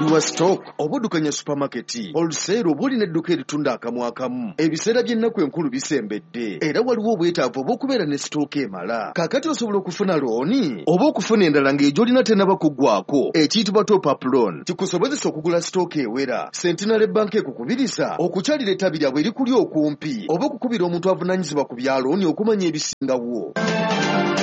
lwa stock obuddukanya supermarket wholesale oba olina edduka eritunda akamu akamu ebiseera by'ennaku enkulu bisembedde era waliwo obwetaavu obw'okubeera ne stock emala kaakati osobola okufuna looni oba okufuna endala ng'egy'olina tennaba kuggwako ekiyitibwa top up loan kikusobozesa okugula stock ewera Centenary Bank ekukubiriza okukyalira ettabi lyabwe erikuli okumpi oba okukubira omuntu avunaanyizibwa ku bya looni okumanya ebisingawo.